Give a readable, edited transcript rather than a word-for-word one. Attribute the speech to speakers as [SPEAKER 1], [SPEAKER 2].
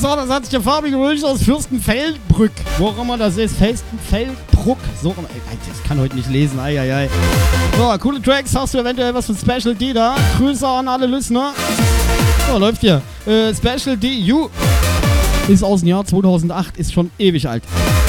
[SPEAKER 1] so, das hat sich der Fabi gewünscht aus Fürstenfeldbrück. Wo auch immer das ist. Fürstenfeldbruck. So, ich kann heute nicht lesen. Eieiei. So, coole Tracks. Hast du eventuell was von Special D da? Grüße an alle Listener. So, läuft hier. Special D, You ist aus dem Jahr 2008. Ist schon ewig alt.